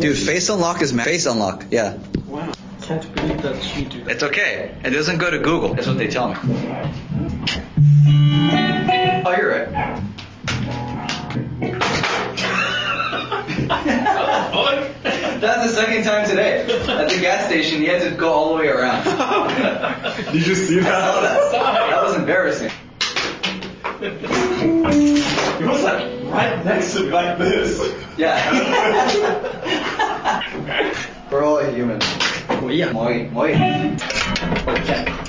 Dude, face unlock is face unlock. Yeah. Wow. Can't believe that she do that. It's okay. It doesn't go to Google. That's what they tell me. Oh, you're right. That's the second time today. At the gas station, he had to go all the way around. Did you see that? That was embarrassing. He was like right next to me like this. Yeah. We're all human. Well, yeah. Moi. Okay.